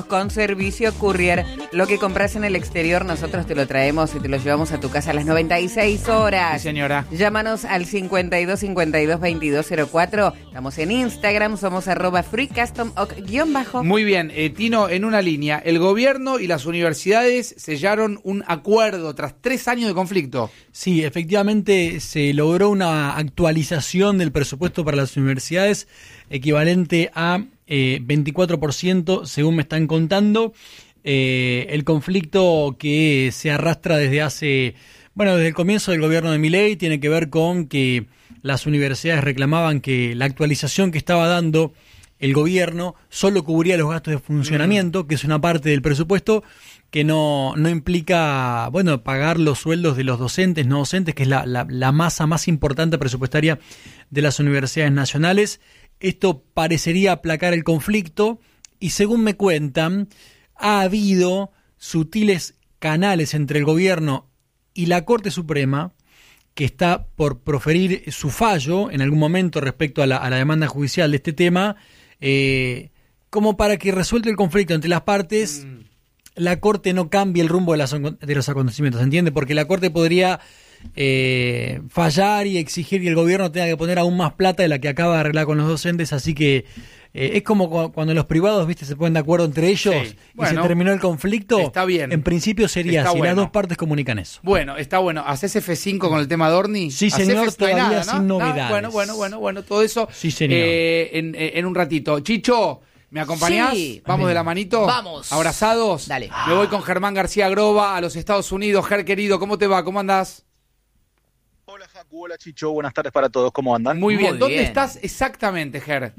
Con servicio courier. Lo que compras en el exterior, nosotros te lo traemos y te lo llevamos a tu casa a las 96 horas. Sí, señora. Llámanos al 52 52 2204. Estamos en Instagram, somos @freecustomoc_. Muy bien, Tino, en una línea. El gobierno y las universidades sellaron un acuerdo tras 3 años de conflicto. Sí, efectivamente se logró una actualización del presupuesto para las universidades equivalente a 24%, según me están contando. El conflicto que se arrastra desde el comienzo del gobierno de Milei tiene que ver con que las universidades reclamaban que la actualización que estaba dando el gobierno solo cubría los gastos de funcionamiento, que es una parte del presupuesto que no implica, pagar los sueldos de los docentes, no docentes, que es la masa más importante presupuestaria de las universidades nacionales. Esto parecería aplacar el conflicto y, según me cuentan, ha habido sutiles canales entre el gobierno y la Corte Suprema, que está por proferir su fallo en algún momento respecto a la demanda judicial de este tema, como para que resuelva el conflicto entre las partes, la Corte no cambie el rumbo de los acontecimientos, ¿entiende? Porque la Corte podría fallar y exigir que el gobierno tenga que poner aún más plata de la que acaba de arreglar con los docentes, así que es como cuando los privados, se ponen de acuerdo entre ellos, sí. Y se terminó el conflicto. Está bien. En principio sería está así, bueno. Las dos partes comunican eso. Bueno, está bueno. ¿Hacés F5 con el tema Dorni? Sí, señor, F5 no hay todavía nada, ¿no? sin novedades. Bueno, todo eso Sí, señor. en un ratito. Chicho, ¿me acompañás? Sí. ¿Vamos de la manito? Vamos. ¿Abrazados? Dale. Me voy con Germán García Groba a los Estados Unidos. Ger, querido, ¿cómo te va? ¿Cómo andás? Hola Facu, hola Chicho, buenas tardes para todos, ¿cómo andan? Muy bien. Muy ¿Dónde bien. estás exactamente, Ger?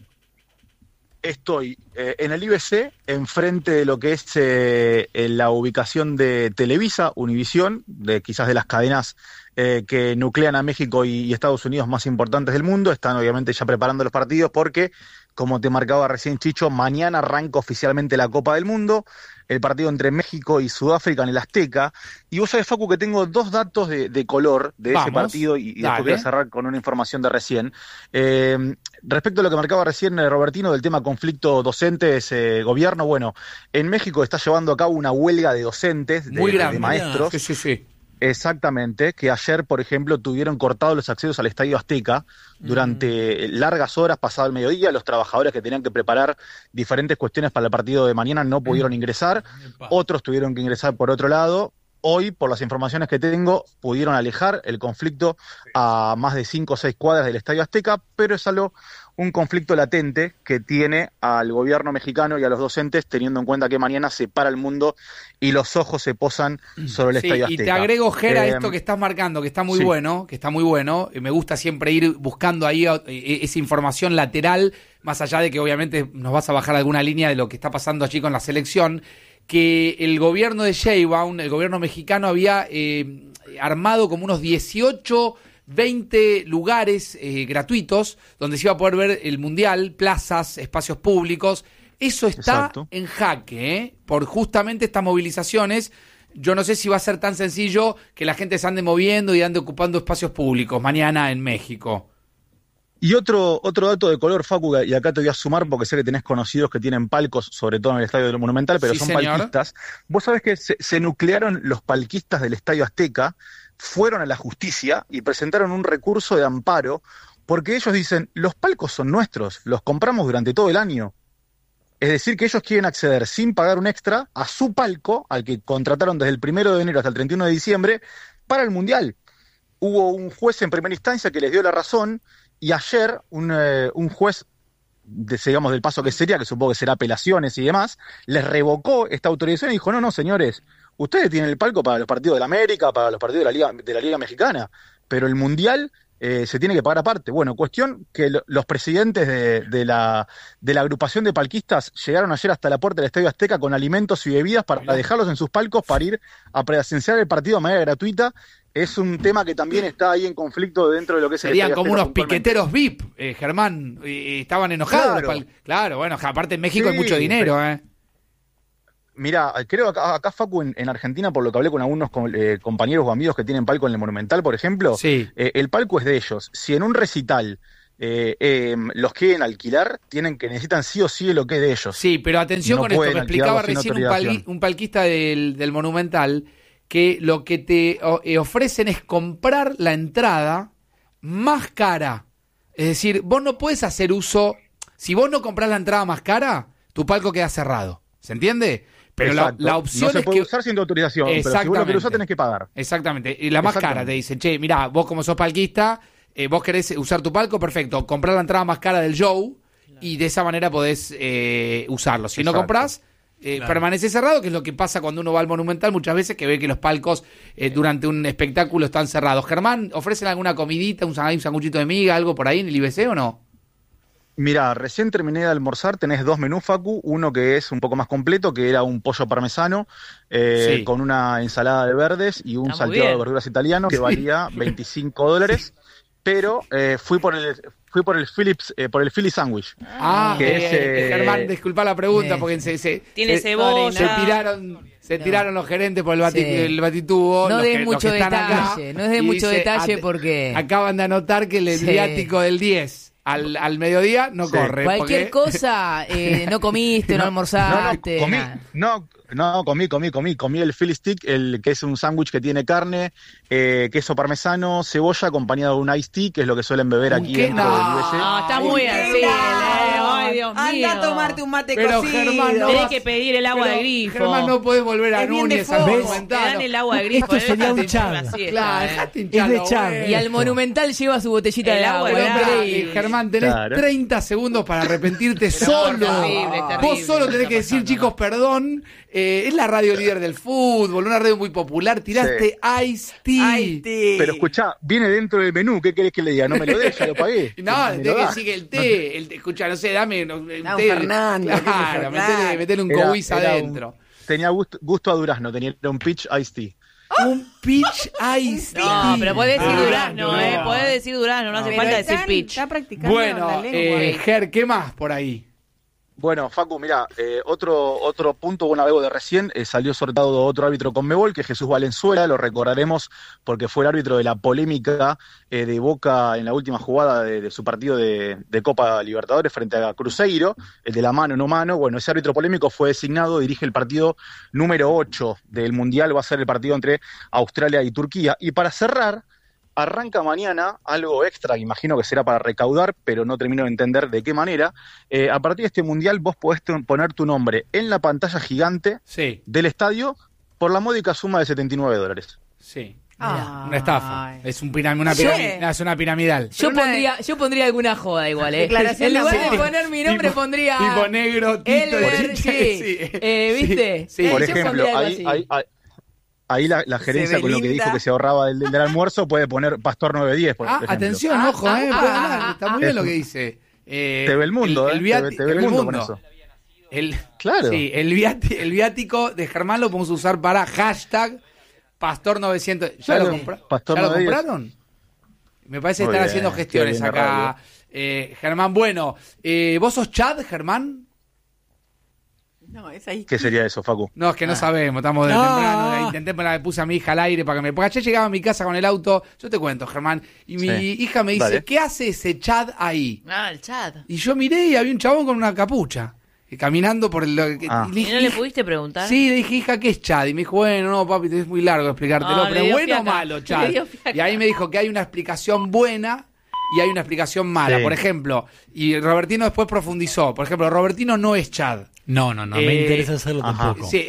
Estoy en el IBC, enfrente de lo que es la ubicación de Televisa, Univisión, quizás de las cadenas que nuclean a México y Estados Unidos más importantes del mundo. Están obviamente ya preparando los partidos porque, como te marcaba recién Chicho, mañana arranca oficialmente la Copa del Mundo, el partido entre México y Sudáfrica en el Azteca. Y vos sabés, Facu, que tengo 2 datos de color de ese partido y después dale. voy a cerrar con una información de recién. Respecto a lo que marcaba recién Robertino del tema conflicto docentes-gobierno, bueno, en México está llevando a cabo una huelga de docentes, Muy grande. de maestros. Sí. Exactamente, que ayer, por ejemplo, tuvieron cortados los accesos al Estadio Azteca durante largas horas, pasado el mediodía. Los trabajadores que tenían que preparar diferentes cuestiones para el partido de mañana no pudieron ingresar, otros tuvieron que ingresar por otro lado. Hoy, por las informaciones que tengo, pudieron alejar el conflicto a más de 5 o 6 cuadras del Estadio Azteca, pero es un conflicto latente que tiene al gobierno mexicano y a los docentes, teniendo en cuenta que mañana se para el mundo y los ojos se posan sobre el Estadio Azteca. Y te agrego, Ger, a esto que estás marcando, que está muy bueno, Me gusta siempre ir buscando ahí esa información lateral, más allá de que obviamente nos vas a bajar alguna línea de lo que está pasando allí con la selección, que el gobierno de Sheinbaum, el gobierno mexicano, había armado como unos 20 lugares gratuitos donde se iba a poder ver el Mundial, plazas, espacios públicos. Eso está en jaque, por justamente estas movilizaciones. Yo no sé si va a ser tan sencillo que la gente se ande moviendo y ande ocupando espacios públicos mañana en México. Y otro dato de color, Facu, y acá te voy a sumar porque sé que tenés conocidos que tienen palcos, sobre todo en el Estadio del Monumental, pero Sí, son señor. palquistas. Vos sabés que se nuclearon los palquistas del Estadio Azteca, fueron a la justicia y presentaron un recurso de amparo porque ellos dicen, los palcos son nuestros, los compramos durante todo el año. Es decir, que ellos quieren acceder sin pagar un extra a su palco, al que contrataron desde el 1 de enero hasta el 31 de diciembre, para el Mundial. Hubo un juez en primera instancia que les dio la razón. Y ayer un juez, digamos, del paso que sería, que supongo que será apelaciones y demás, les revocó esta autorización y dijo, no, señores, ustedes tienen el palco para los partidos de la América, para los partidos de la Liga Mexicana, pero el Mundial se tiene que pagar aparte. Bueno, cuestión que los presidentes de la agrupación de palquistas llegaron ayer hasta la puerta del Estadio Azteca con alimentos y bebidas para dejarlos en sus palcos para ir a presenciar el partido de manera gratuita. Es un tema que también está ahí en conflicto dentro de lo que es el Serían Estadio como Azteca unos piqueteros VIP, Germán. Estaban enojados. Claro, bueno, aparte en México hay mucho dinero, Mirá, creo que acá Facu, en Argentina, por lo que hablé con algunos compañeros o amigos que tienen palco en el Monumental, por ejemplo, Sí. el palco es de ellos. Si en un recital los quieren alquilar, necesitan sí o sí el ok de ellos. Sí, pero atención No con esto, pueden me explicaba alquilarlo sin recién autorización. un palquista del Monumental, que lo que te ofrecen es comprar la entrada más cara. Es decir, vos no puedes hacer uso, si vos no comprás la entrada más cara, tu palco queda cerrado. ¿Se entiende? Pero Exacto. la opción no se es puede que... usar sin tu autorización, pero si vos lo querés Exactamente. usar tenés que pagar. Exactamente. Y la más cara te dicen, che, mirá, vos como sos palquista, vos querés usar tu palco, perfecto, comprá la entrada más cara del show y de esa manera podés usarlo. Si no Exacto. comprás, permanece cerrado, que es lo que pasa cuando uno va al Monumental muchas veces, que ve que los palcos durante un espectáculo están cerrados. Germán, ¿ofrecen alguna comidita, un sanguchito de miga, algo por ahí en el IBC o no? Mirá, recién terminé de almorzar, tenés 2 menús, Facu, uno que es un poco más completo, que era un pollo parmesano, Sí. con una ensalada de verdes y un Está muy salteado de bien. verduras italiano, que valía $25, pero fui por el Philly Sandwich. Que es, Germán, disculpa la pregunta, eh, porque Tiene se cebolla. tiraron los gerentes por Sí. el batitubo. No los den que- los mucho que están acá, detalle, no den y mucho dice, detalle porque... acaban de anotar que el Sí. viático del 10 al mediodía no Sí. corre. Cualquier porque- cosa, no comiste, no almorzaste. comí el Philly Stick, que es un sándwich que tiene carne, queso parmesano, cebolla, acompañado de un iced tea, que es lo que suelen beber aquí ¿Qué? dentro No. del UBC. No, está muy así. Ay, Dios mío. Anda a tomarte un mate Pero, cocido. Germán, no Tenés vas- que pedir el agua Pero, de grifo. Germán, no podés volver a Es bien de Núñez al fondo. Te Monumental. dan el agua de grifo. Esto sería dejate un echar chad. la siesta, Claro, dejate Es hinchar de los chad. huevos. Y al Monumental lleva su botellita El de agua agua. de Increíble. grifo. Germán, tenés Claro. 30 segundos para arrepentirte solo. terrible, terrible Vos solo lo que tenés que está decir, chicos, perdón. Es la radio líder del fútbol, una radio muy popular. Tiraste Ice Tea. Pero escuchá, viene dentro del menú, ¿qué querés que le diga? No me lo dé, ya lo pagué. No, Me tenés lo que das. decir que el té, escucha, no sé, dame un un té. Fernando, Claro, claro. metele un Era- cobiz era adentro. Tenía gusto a durazno, tenía un peach iced tea. Un peach ice tea. No, pero podés decir Ah, durazno, no. podés decir durazno, no hace Pero falta están- decir pitch. Está practicando Bueno, la lengua. Ger, ¿qué más por ahí? Bueno, Facu, mirá, otro punto, bueno, algo de recién, salió sorteado otro árbitro Conmebol, que es Jesús Valenzuela, lo recordaremos porque fue el árbitro de la polémica de Boca en la última jugada de su partido de Copa Libertadores frente a Cruzeiro, el de la mano no mano. Bueno, ese árbitro polémico fue designado, dirige el partido número 8 del Mundial, va a ser el partido entre Australia y Turquía. Y para cerrar, arranca mañana algo extra, imagino que será para recaudar, pero no termino de entender de qué manera. A partir de este mundial vos podés poner tu nombre en la pantalla gigante Sí, del estadio por la módica suma de $79. sí. Ah. Una estafa. Es una Sí. es una piramidal. Yo pondría alguna joda igual, Declaración En lugar sí. de poner mi nombre Tipo- pondría... tipo negro, Tito, Elber, Chicha, sí. sí. ¿Viste? Sí, sí. Por Yo ejemplo, pondría algo ahí, así. ahí la gerencia con lo que Belinda. dijo que se ahorraba del almuerzo puede poner Pastor 910, por ejemplo. Atención, ojo, puede hablar, está muy bien lo que dice. Te ve el mundo, el viático, te ve el mundo con eso. Claro. Sí, el viático de Germán lo podemos usar para hashtag Pastor 900. ¿Ya Claro, lo, Pastor ¿ya lo 910. compraron? Me parece que Muy están bien, haciendo qué gestiones bien la acá. Germán, bueno, ¿vos sos Chad, Germán? No, es ahí. ¿Qué sería eso, Facu? No, es que no sabemos, estamos de No. temprano. Le puse a mi hija al aire para que me. Porque ayer llegaba a mi casa con el auto, yo te cuento, Germán, y mi Sí. hija me dice, Dale. ¿qué hace ese Chad ahí? Ah, el chat. Y yo miré y había un chabón con una capucha, caminando por el... Ah. y le ¿Y dije, no le "Hija-". pudiste preguntar? Sí, le dije, hija, ¿qué es Chad? Y me dijo, bueno, no, papi, es muy largo explicártelo, Ah, le pero dio bueno o fiaca. malo, Le Chad. dio fiaca. Y ahí me dijo que hay una explicación buena y hay una explicación mala. Sí. Por ejemplo, y Robertino después profundizó. Por ejemplo, Robertino no es Chad. No, me interesa hacerlo ajá. tampoco. Sí,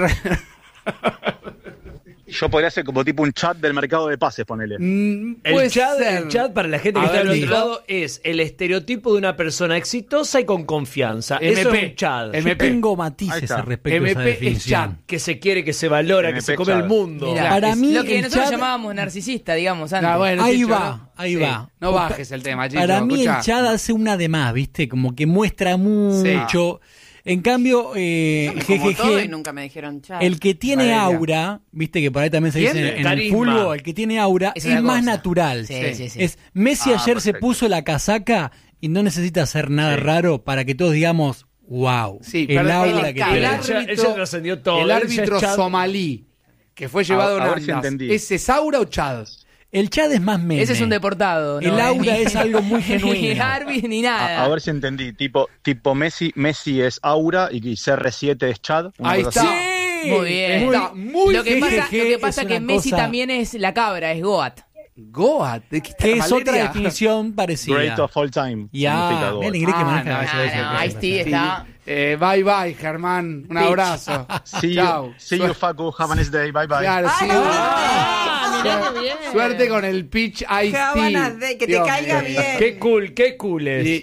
Yo podría hacer como tipo un chat del mercado de pases, ponele. puede El chat, ser. para la gente que A está ver, del otro diga. lado es el estereotipo de una persona exitosa y con confianza. Eso MP. es un chat. MP. Yo tengo Ahí matices está. respecto a esa MP es definición. chat. Que se quiere, que se valora, que MP se come chat. el mundo. Mirá, Para es mí lo que el nosotros chat- llamábamos narcisista, digamos, antes. Ah, bueno, Ahí Chicho, va, ¿no? ahí Sí. va. No bajes el tema, Chicho. Para mí escuchá. el chat hace una de más, ¿viste? Como que muestra mucho. En cambio, Yo me como todo y GGG, nunca me dijeron chat. el que tiene Valeria. aura, ¿viste? Que por ahí también se ¿Quién? dice en el Carisma. fútbol, el que tiene aura Es es, una más cosa. natural. Sí, sí, sí. Es Messi ayer se perfecto. puso la casaca y no necesita hacer nada raro para que todos digamos, wow, Sí, el perdón, aura perdón, que el tiene. árbitro- Él ya trascendió todo. El Él ya es árbitro Chad. somalí que fue llevado A a ver si Nandas, entendí. ¿ese es Saura o Chad? El Chad es más meme. Ese es un deportado. El ¿no? aura Ni- es algo muy Ni genuino. Harvey ni nada. A ver si entendí. Tipo Messi es Aura y CR7 es Chad. una Ahí cosa está. así. Muy bien. Está muy Lo que pasa, jejeje, lo que pasa es que una Messi cosa- también es la cabra, es Goat. Goat, ¿de qué está Que es otra Valeria? definición parecida. Great of all time. Ya, significa God. mira el inglés que Ah, maneja. no, eso, eso, no, ok. Ice-T está- Bye bye, Germán. Un abrazo. See Chao. you, see you, Facu. Have a nice day. Bye bye. Claro, sí. Ah, mirá qué bien. Suerte con el pitch Ice Cábanas de que te caiga bien. Qué cool es.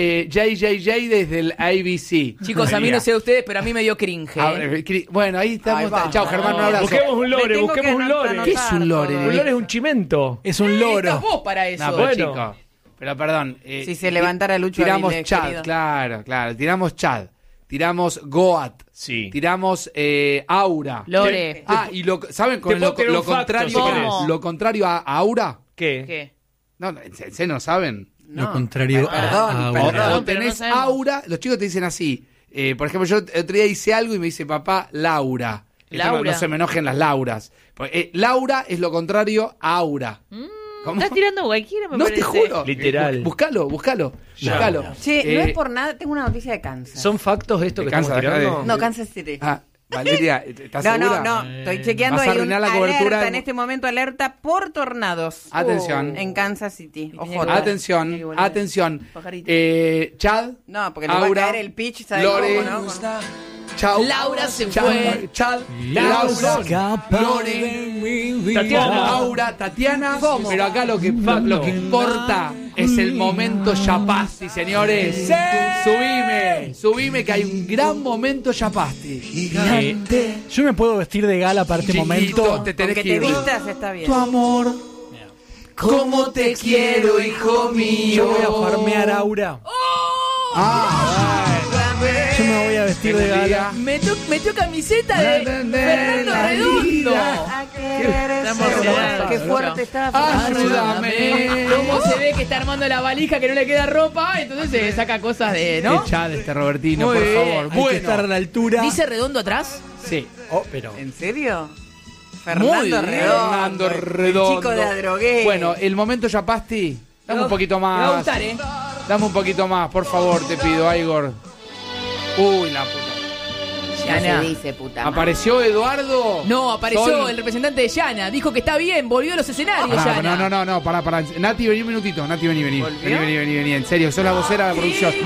JJJ desde el ABC. Chicos, a mí no sé de ustedes, pero a mí me dio cringe. Bueno, ahí estamos. Ay, va. Chao, Germán, un abrazo. Busquemos un Me lore, tengo busquemos que un lore. anotar ¿Qué es un lore? todo. Un lore es un chimento. Es un Estás loro. vos para eso. No, pero Bueno. chico. Pero perdón. Si se levantara Lucho Tiramos Avilés, Chad, querido. claro. Tiramos Chad. Tiramos Goat. Sí. Tiramos Aura. Lore. Y ¿saben Te puedo tirar lo un facto, contrario? si querés. Lo contrario a Aura. ¿Qué? ¿Qué? No, ¿en serio no saben? Lo contrario Perdón, a perdón. ahora. O pero no tenés sabemos. Aura, los chicos te dicen así. Por ejemplo, yo el otro día hice algo y me dice papá Laura. Esto Laura. No se me enojen las Lauras. Laura es lo contrario a Aura. ¿Cómo? Estás tirando cualquiera, me No, parece. te juro. Literal. Búscalo. Che, no Eh, es por nada, tengo una noticia de Kansas. ¿Son factos esto ¿Te que estamos cansas de- tirando? No, Kansas City. Ah, Valeria, ¿estás No, segura? no, estoy chequeando. Vas a Hay un arruinar la cobertura alerta de- en este momento, alerta por tornados. Atención. En Kansas City. tenía que Ojo. volar. Atención, Tenía que volar. atención. Pajarito. Chad. No, porque le va a Aura, caer el pitch, ¿sabes Lore, cómo, no? Chao. Laura se Chad, fue. Chad, Laura, Lore, Tatiana. Aura, Tatiana. Pero acá lo que importa es el momento Yapasti, señores. Subime, que hay un gran momento Yapasti. Yo me puedo vestir de gala para este Chiquito, momento. te Con tenés que que te ir. vistas está bien. Tu amor, cómo te quiero, hijo mío. Yo voy a farmear Aura. Yo me voy a vestir de gala. Metió camiseta de Fernando Redondo. Está emocionado. Qué fuerte está. Ayúdame. ¿Cómo se ve que está armando la valija que no le queda ropa? Entonces se saca cosas de, ¿no? Qué Chad este Robertino, Muy por bien. favor. Hay que estar a la altura. ¿Dice Redondo atrás? Sí. Oh, pero. ¿En serio? Muy Fernando bien. Redondo. Fernando el Redondo. chico de Adrogué. Bueno, el momento Yapasti. Dame un poquito Me va a más. gustar, ¿eh? Dame un poquito más, por favor, te pido, Igor. Uy, la puta. Ya Yana. se dice, puta madre. ¿Apareció Eduardo? No, apareció Sol. el representante de Yana. Dijo que está bien, volvió a los escenarios, Pará, Yana. no, pará. Nati, vení un minutito. Nati, vení. ¿Volvió? Vení. En serio, sos la vocera de la producción.